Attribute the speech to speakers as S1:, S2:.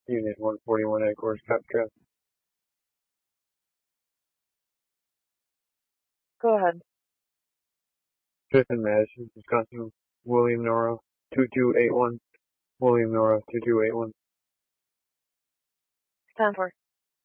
S1: Unit 141 Headquarters, Copycat.
S2: Go ahead.
S1: 5th and Madison, Wisconsin, William Nora, 2281. William Nora, 2281.
S2: 10-4.